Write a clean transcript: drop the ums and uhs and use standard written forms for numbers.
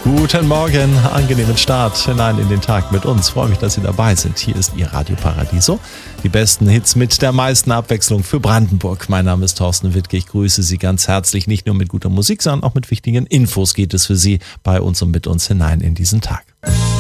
Guten Morgen, angenehmen Start hinein in den Tag mit uns. Freue mich, dass Sie dabei sind. Hier ist Ihr Radio Paradiso. Die besten Hits mit der meisten Abwechslung für Brandenburg. Mein Name ist Thorsten Wittke. Ich grüße Sie ganz herzlich. Nicht nur mit guter Musik, sondern auch mit wichtigen Infos geht es für Sie bei uns und mit uns hinein in diesen Tag.